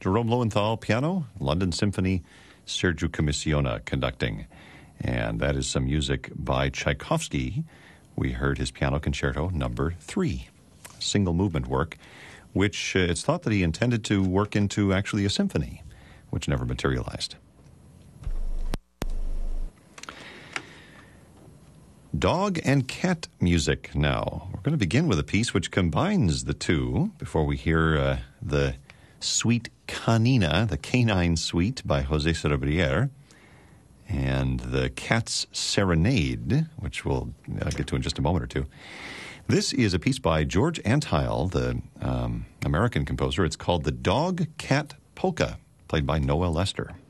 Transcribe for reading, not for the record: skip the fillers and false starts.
Jerome Lowenthal, piano, London Symphony, Sergiu Commissiona conducting. And that is some music by Tchaikovsky. We heard his Piano Concerto Number 3, single movement work, which it's thought that he intended to work into actually a symphony, which never materialized. Dog and cat music now. We're going to begin with a piece which combines the two before we hear the Suite Canina, the Canine Suite by José Cerebrier, and the Cat's Serenade, which we'll get to in just a moment or two. This is a piece by George Antheil, the American composer. It's called The Dog Cat Polka, played by Noel Lester.